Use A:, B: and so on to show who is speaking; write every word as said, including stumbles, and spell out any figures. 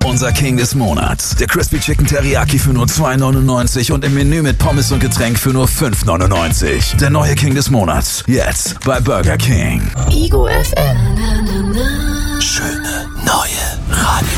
A: Unser King des Monats. Der Crispy Chicken Teriyaki für nur zwei neunundneunzig und im Menü mit Pommes und Getränk für nur fünf neunundneunzig. Der neue King des Monats. Jetzt bei Burger King.
B: Ego F M.
C: Schöne Neu.